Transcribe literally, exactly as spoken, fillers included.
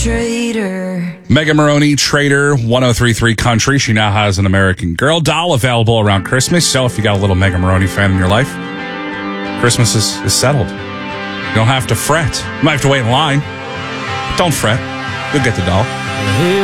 Traitor. Mega Maroney, Trader, one oh three point three Country. She now has an American Girl doll available around Christmas. So if you got a little Mega Maroney fan in your life, Christmas is, is settled. You don't have to fret. You might have to wait in line. But don't fret. You'll get the doll.